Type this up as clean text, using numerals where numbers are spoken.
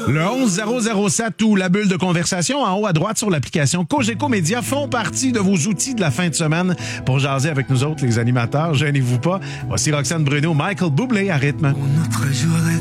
Le 11007 ou la bulle de conversation en haut à droite sur l'application Cogeco Média font partie de vos outils de la fin de semaine pour jaser avec nous autres, les animateurs. Gênez-vous pas. Voici Roxane Bruno, Michael Bublé à rythme. Un autre jour